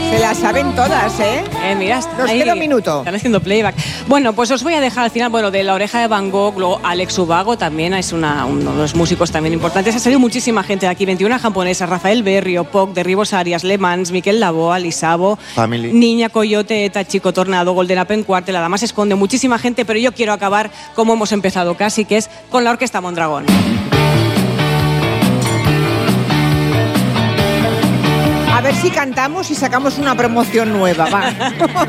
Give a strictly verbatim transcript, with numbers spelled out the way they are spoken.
Se las saben todas, ¿eh? Eh, mira, Nos ahí queda un minuto. Están haciendo playback. Bueno, pues os voy a dejar al final, bueno, de La Oreja de Van Gogh, luego Alex Ubago también es una, uno de los músicos también importantes. Ha salido muchísima gente de aquí, veintiuna japonesas, Rafael Berrio, Poc, Derribos Arias, Le Mans, Miquel Laboa, Lisabo, Family. Niña Coyote, Eta Chico Tornado, Golden Apen Cuartel, La Dama se esconde, muchísima gente, pero yo quiero acabar como hemos empezado casi, que es con la Orquesta Mondragón. A ver si cantamos y sacamos una promoción nueva, va.